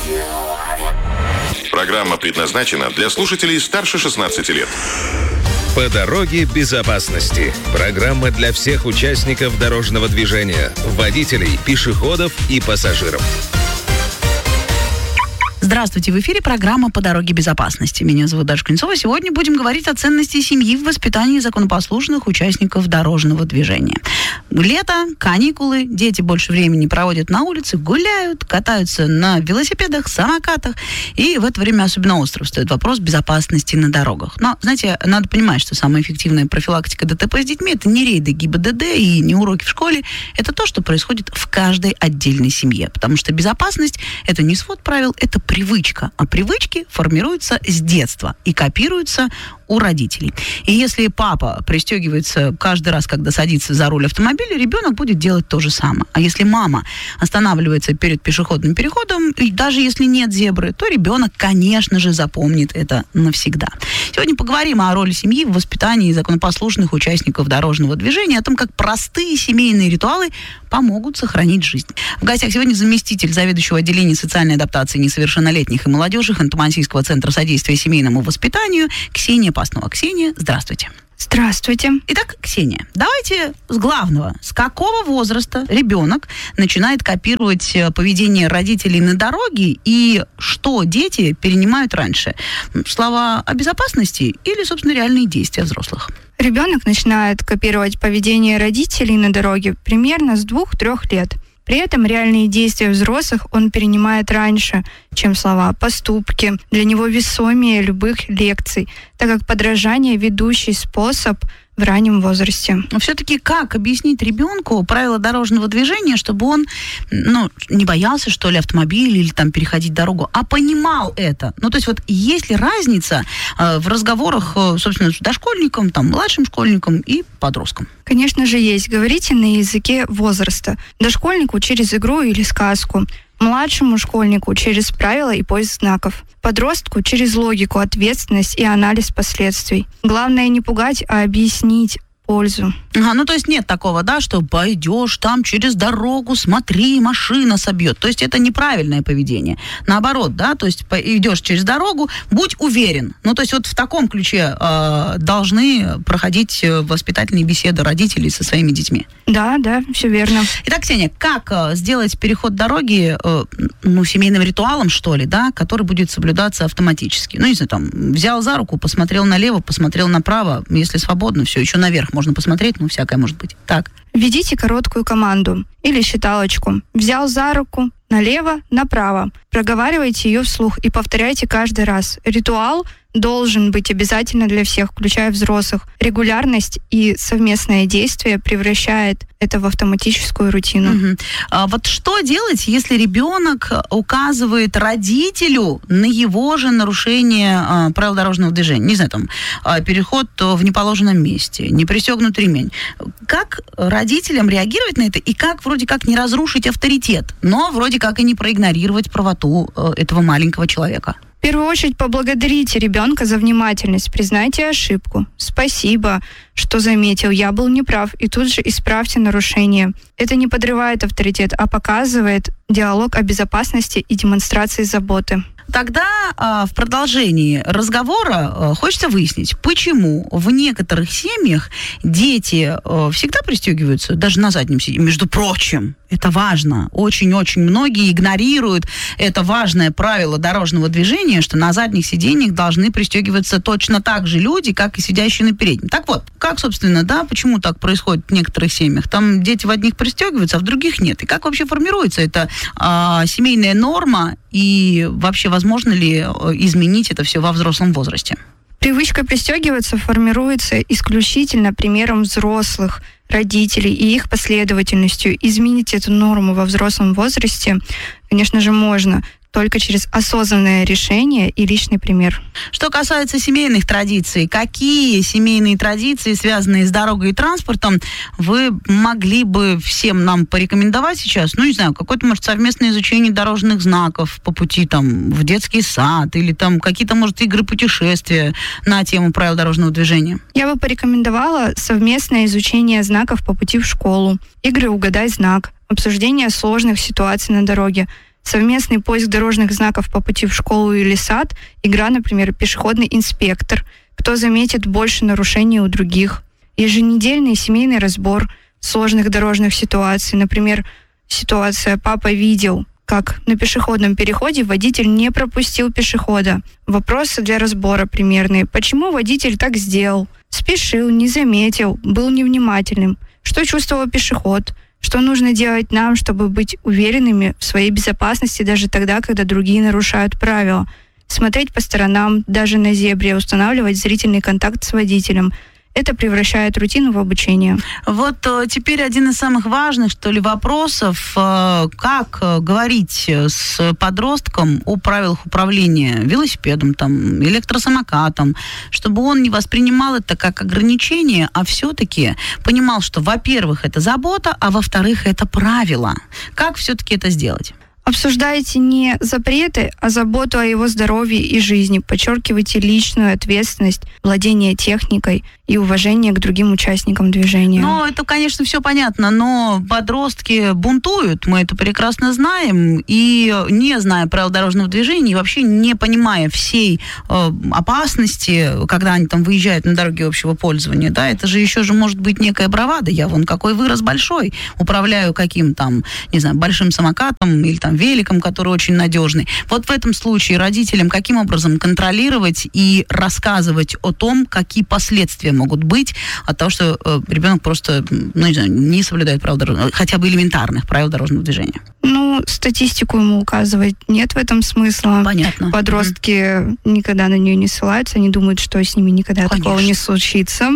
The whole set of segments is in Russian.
Программа предназначена для слушателей старше 16 лет. По дороге безопасности. Программа для всех участников дорожного движения, водителей, пешеходов и пассажиров. Здравствуйте, в эфире программа «По дороге безопасности». Меня зовут Даша Клинцова. Сегодня будем говорить о ценности семьи в воспитании законопослушных участников дорожного движения. Лето, каникулы, дети больше времени проводят на улице, гуляют, катаются на велосипедах, самокатах. И в это время особенно остро встает вопрос безопасности на дорогах. Но, знаете, надо понимать, что самая эффективная профилактика ДТП с детьми – это не рейды ГИБДД и не уроки в школе. Это то, что происходит в каждой отдельной семье. Потому что безопасность – это не свод правил, это привычка. А привычки формируются с детства и копируются у родителей. И если папа пристегивается каждый раз, когда садится за руль автомобиля, ребенок будет делать то же самое. А если мама останавливается перед пешеходным переходом, и даже если нет зебры, то ребенок, конечно же, запомнит это навсегда. Сегодня поговорим о роли семьи в воспитании законопослушных участников дорожного движения, о том, как простые семейные ритуалы помогут сохранить жизнь. В гостях сегодня заместитель заведующего отделения социальной адаптации несовершеннолетних и молодежи Ханты-Мансийского центра содействия семейному воспитанию Ксения Паснова. Ксения, здравствуйте. Здравствуйте. Итак, Ксения, давайте с главного. С какого возраста ребенок начинает копировать поведение родителей на дороге и что дети перенимают раньше? Слова о безопасности или, собственно, реальные действия взрослых? Ребенок начинает копировать поведение родителей на дороге примерно с 2-3 лет. При этом реальные действия взрослых он перенимает раньше, чем слова, поступки. Для него весомее любых лекций, так как подражание – ведущий способ в раннем возрасте. Но все-таки как объяснить ребенку правила дорожного движения, чтобы он, не боялся, что ли, автомобиля или там переходить дорогу, а понимал это? То есть вот есть ли разница в разговорах, собственно, с дошкольником, там, младшим школьником и подростком? Конечно же, есть. Говорите на языке возраста. Дошкольнику через игру или сказку. Младшему школьнику через правила и поиск знаков. Подростку через логику, ответственность и анализ последствий. Главное не пугать, а объяснить пользу. То есть нет такого, да, что пойдешь там через дорогу, смотри, машина собьет. То есть это неправильное поведение. Наоборот, да, то есть идешь через дорогу, будь уверен. То есть вот в таком ключе должны проходить воспитательные беседы родителей со своими детьми. Да, все верно. Итак, Ксения, как сделать переход дороги, семейным ритуалом, что ли, да, который будет соблюдаться автоматически? Не знаю, там, взял за руку, посмотрел налево, посмотрел направо, если свободно, все, еще наверх можно посмотреть, всякое может быть. Так. Введите короткую команду или считалочку. Взял за руку, налево, направо. Проговаривайте ее вслух и повторяйте каждый раз. Ритуал должен быть обязательно для всех, включая взрослых. Регулярность и совместное действие превращает это в автоматическую рутину. Вот что делать, если ребенок указывает родителю на его же нарушение правил дорожного движения? Не знаю, там, переход в неположенном месте, не пристегнут ремень. Как родителям реагировать на это и как вроде как не разрушить авторитет, но вроде как и не проигнорировать правоту этого маленького человека? В первую очередь поблагодарите ребенка за внимательность, признайте ошибку. Спасибо, что заметил, я был неправ, и тут же исправьте нарушение. Это не подрывает авторитет, а показывает диалог о безопасности и демонстрации заботы. Тогда в продолжении разговора хочется выяснить, почему в некоторых семьях дети всегда пристегиваются, даже на заднем сиденье. Между прочим, это важно. Очень-очень многие игнорируют это важное правило дорожного движения, что на задних сиденьях должны пристегиваться точно так же люди, как и сидящие на переднем. Так вот, как, собственно, почему так происходит в некоторых семьях? Там дети в одних пристегиваются, а в других нет. И как вообще формируется эта семейная норма? И вообще, возможно ли изменить это все во взрослом возрасте? Привычка пристегиваться формируется исключительно примером взрослых, родителей и их последовательностью. Изменить эту норму во взрослом возрасте, конечно же, можно. только через осознанное решение и личный пример. Что касается семейных традиций, какие семейные традиции, связанные с дорогой и транспортом, вы могли бы всем нам порекомендовать сейчас? Ну, не знаю, какое-то, может, совместное изучение дорожных знаков по пути там в детский сад или там какие-то, может, игры путешествия на тему правил дорожного движения? Я бы порекомендовала совместное изучение знаков по пути в школу, игры «Угадай знак», обсуждение сложных ситуаций на дороге, совместный поиск дорожных знаков по пути в школу или сад, игра, например, «Пешеходный инспектор», кто заметит больше нарушений у других, еженедельный семейный разбор сложных дорожных ситуаций, например, ситуация «Папа видел, как на пешеходном переходе водитель не пропустил пешехода». Вопросы для разбора примерные. Почему водитель так сделал? Спешил, не заметил, был невнимательным. Что чувствовал пешеход? Что нужно делать нам, чтобы быть уверенными в своей безопасности даже тогда, когда другие нарушают правила? Смотреть по сторонам, даже на зебре, устанавливать зрительный контакт с водителем. Это превращает рутину в обучение. Вот теперь один из самых важных, что ли, вопросов, как говорить с подростком о правилах управления велосипедом, там, электросамокатом, чтобы он не воспринимал это как ограничение, а все-таки понимал, что, во-первых, это забота, а во-вторых, это правило. Как все-таки это сделать? Обсуждайте не запреты, а заботу о его здоровье и жизни. Подчеркивайте личную ответственность, владение техникой и уважение к другим участникам движения. Ну, это, конечно, все понятно, но подростки бунтуют, мы это прекрасно знаем, и не зная правил дорожного движения, и вообще не понимая всей опасности, когда они там выезжают на дороге общего пользования, да, это же еще же может быть некая бравада. Я вон какой вырос большой, управляю каким там, не знаю, большим самокатом или там великом, который очень надежный. Вот в этом случае родителям каким образом контролировать и рассказывать о том, какие последствия могут быть от того, что ребенок просто, ну, не знаю, не соблюдает правил дорожного, хотя бы элементарных правил дорожного движения? Ну, статистику ему указывать нет в этом смысла. Понятно. Подростки никогда на нее не ссылаются, они думают, что с ними никогда такого не случится.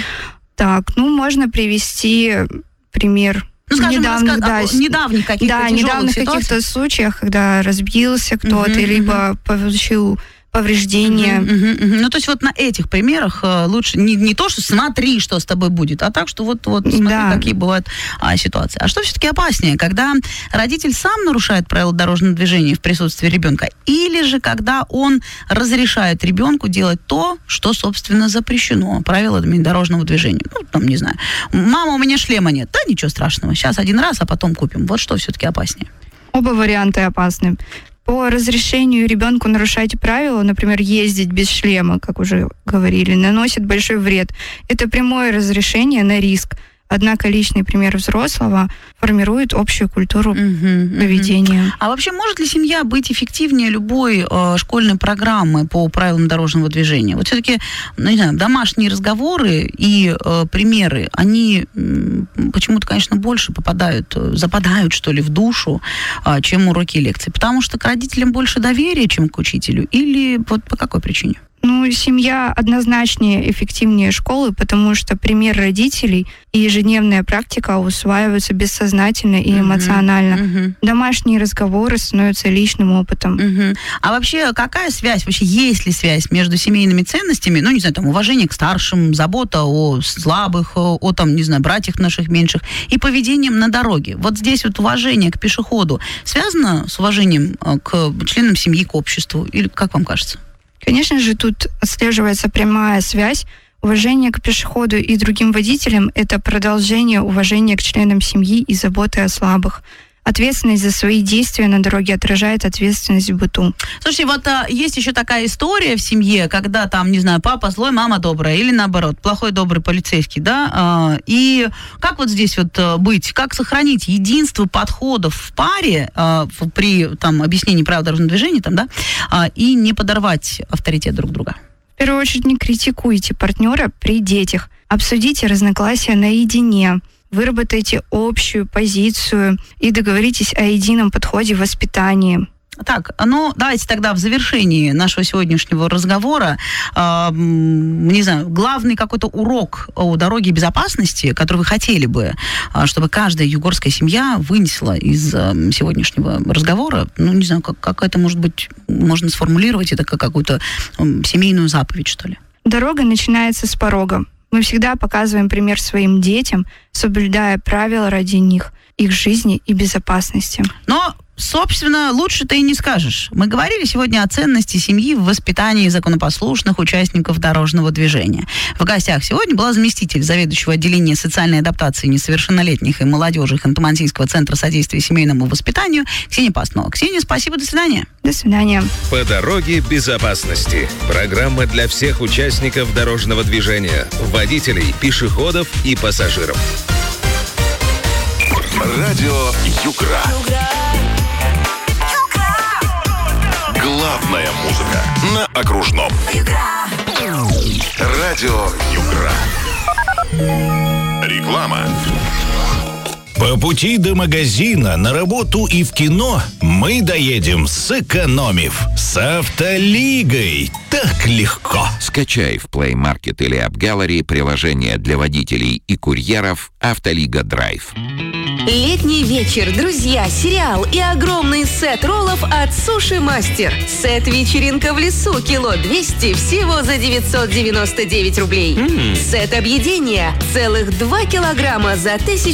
Так, ну, можно привести пример. Ну, скажем, недавних каких-то каких-то случаях, когда разбился кто-то, либо получил повреждения. Ну, то есть вот на этих примерах лучше не то, что смотри, что с тобой будет, а так, что вот смотри, какие бывают ситуации. А что все-таки опаснее, когда родитель сам нарушает правила дорожного движения в присутствии ребенка, или же когда он разрешает ребенку делать то, что, собственно, запрещено правилами дорожного движения? Ну, там, не знаю, мама, у меня шлема нет. Да, ничего страшного, сейчас один раз, а потом купим. Вот что все-таки опаснее? Оба варианта опасны. По разрешению ребенку нарушать правила, например, ездить без шлема, как уже говорили, наносит большой вред. Это прямое разрешение на риск. Однако личный пример взрослого формирует общую культуру поведения. А вообще может ли семья быть эффективнее любой школьной программы по правилам дорожного движения? Вот все-таки, ну, не знаю, домашние разговоры и примеры, они почему-то, конечно, больше западают, что ли, в душу, чем уроки и лекции. Потому что к родителям больше доверия, чем к учителю? Или вот по какой причине? Ну, семья однозначнее эффективнее школы, потому что пример родителей и ежедневная практика усваиваются бессознательно и эмоционально. Домашние разговоры становятся личным опытом. А вообще, какая связь, вообще есть ли связь между семейными ценностями, ну, не знаю, там, уважение к старшим, забота о слабых, о там, не знаю, братьях наших меньших, и поведением на дороге? Вот здесь вот уважение к пешеходу связано с уважением к членам семьи, к обществу? Или как вам кажется? Конечно же, тут отслеживается прямая связь. Уважение к пешеходу и другим водителям – это продолжение уважения к членам семьи и заботы о слабых. Ответственность за свои действия на дороге отражает ответственность в быту. Слушайте, вот есть еще такая история в семье, когда там, не знаю, папа злой, мама добрая, или наоборот, плохой, добрый полицейский, да? И как вот здесь вот быть, как сохранить единство подходов в паре при там объяснении правил дорожного движения, там, да, и не подорвать авторитет друг друга? В первую очередь, не критикуйте партнера при детях. Обсудите разногласия наедине. Выработайте общую позицию и договоритесь о едином подходе в воспитании. Так, ну, давайте тогда в завершении нашего сегодняшнего разговора, не знаю, главный какой-то урок о дороге безопасности, который вы хотели бы, чтобы каждая югорская семья вынесла из сегодняшнего разговора, ну, не знаю, как это, может быть, можно сформулировать, это как какую-то семейную заповедь, что ли? Дорога начинается с порога. Мы всегда показываем пример своим детям, соблюдая правила ради них, их жизни и безопасности. Но собственно, лучше-то и не скажешь. Мы говорили сегодня о ценности семьи в воспитании законопослушных участников дорожного движения. В гостях сегодня была заместитель заведующего отделения социальной адаптации несовершеннолетних и молодежи Ханты-Мансийского центра содействия семейному воспитанию Ксения Пастнова. Ксения, спасибо, до свидания. До свидания. По дороге безопасности. Программа для всех участников дорожного движения, водителей, пешеходов и пассажиров. Радио Югра. Главная музыка на окружном. Радио Югра. Реклама. По пути до магазина, на работу и в кино мы доедем, сэкономив. С Автолигой так легко. Скачай в Play Market или App Gallery приложение для водителей и курьеров «Автолига Драйв». Летний вечер, друзья, сериал и огромный сет роллов от Суши Мастер. Сет «Вечеринка в лесу» кило 200 всего за 999 рублей. Сет объедения целых 2 килограмма за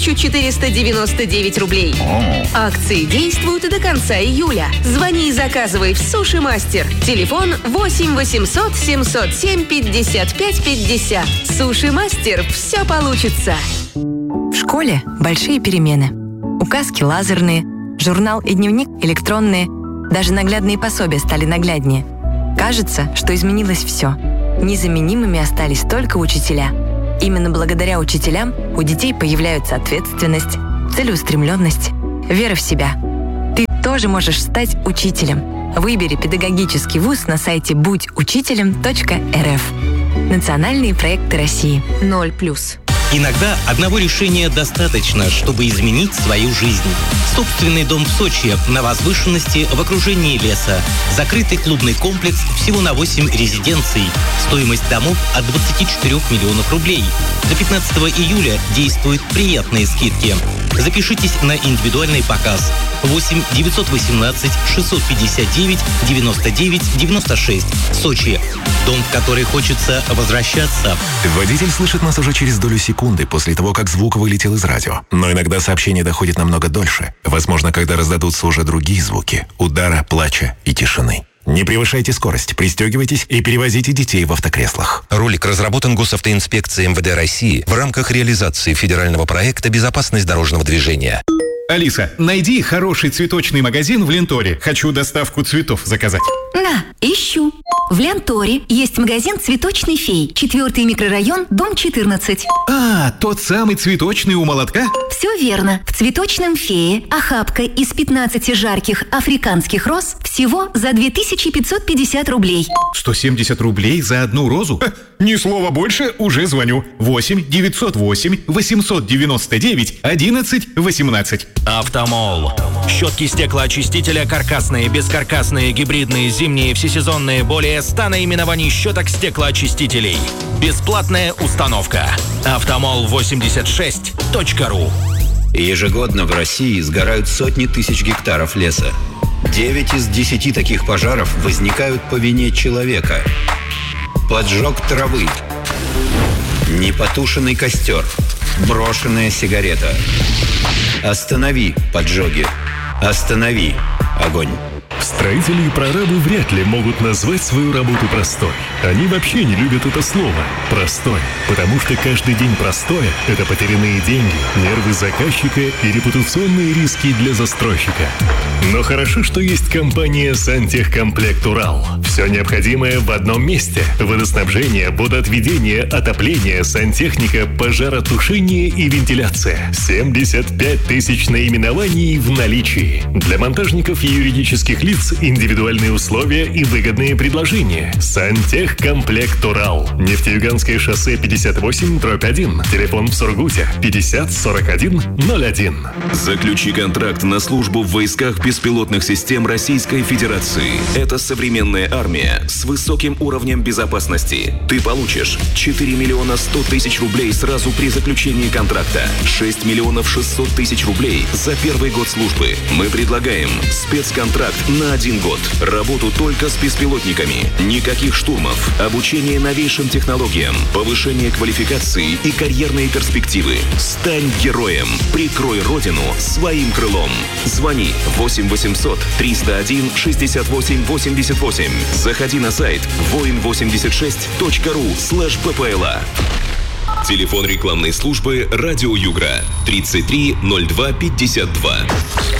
1499 рублей. Акции действуют до конца июля. Звони и заказывай в Суши Мастер. Телефон 8 800 707 55 50. Суши Мастер. Все получится. В школе большие перемены. Указки лазерные, журнал и дневник электронные, даже наглядные пособия стали нагляднее. Кажется, что изменилось все. Незаменимыми остались только учителя. Именно благодаря учителям у детей появляются ответственность, целеустремленность, вера в себя. Ты тоже можешь стать учителем. Выбери педагогический вуз на сайте будьучителем.рф. Национальные проекты России. 0+. Иногда одного решения достаточно, чтобы изменить свою жизнь. Собственный дом в Сочи на возвышенности в окружении леса. Закрытый клубный комплекс всего на 8 резиденций. Стоимость домов от 24 миллионов рублей. До 15 июля действуют приятные скидки. Запишитесь на индивидуальный показ. 8 918 659 99 96. Сочи. Дом, в который хочется возвращаться. Водитель слышит нас уже через долю секунды после того, как звук вылетел из радио. Но иногда сообщение доходит намного дольше. Возможно, когда раздадутся уже другие звуки – удара, плача и тишины. Не превышайте скорость, пристегивайтесь и перевозите детей в автокреслах. Ролик разработан Госавтоинспекцией МВД России в рамках реализации федерального проекта «Безопасность дорожного движения». Алиса, найди хороший цветочный магазин в Ленторе. Хочу доставку цветов заказать. На, ищу. В Ленторе есть магазин «Цветочный фей». 4-й микрорайон, дом 14. А, тот самый цветочный у молотка? Все верно. В «Цветочном фее» охапка из 15 жарких африканских роз всего за 2550 рублей. 170 рублей за одну розу? Ни слова больше, уже звоню. 8 908 899 11 18. Автомол. Щетки стеклоочистителя каркасные, бескаркасные, гибридные, зимние, всесезонные. Более 100 наименований щеток стеклоочистителей. Бесплатная установка. Автомол86.ру. Ежегодно в России сгорают сотни тысяч гектаров леса. 9 из 10 таких пожаров возникают по вине человека. Поджог травы. Непотушенный костер. Брошенная сигарета. Останови поджоги. Останови огонь. Строители и прорабы вряд ли могут назвать свою работу простой. Они вообще не любят это слово «простой», потому что каждый день простое – это потерянные деньги, нервы заказчика и репутационные риски для застройщика. Но хорошо, что есть компания «Сантехкомплект Урал». Все необходимое в одном месте – водоснабжение, водоотведение, отопление, сантехника, пожаротушение и вентиляция. 75 тысяч наименований в наличии. Для монтажников и юридических лиц индивидуальные условия и выгодные предложения. Сантехкомплект Урал. Нефтеюганское шоссе 58/1. Телефон в Сургуте 50 41 01. Заключи контракт на службу в войсках беспилотных систем Российской Федерации. Это современная армия с высоким уровнем безопасности. Ты получишь 4 миллиона 100 тысяч рублей сразу при заключении контракта. 6 миллионов 600 тысяч рублей за первый год службы. Мы предлагаем спецконтракт на 1 год. Работу только с беспилотниками. Никаких штурмов. Обучение новейшим технологиям. Повышение квалификации и карьерные перспективы. Стань героем. Прикрой родину своим крылом. Звони 8 800 301 68 88. Заходи на сайт voin86.ru/ppla. Телефон рекламной службы «Радио Югра» 33 02 52.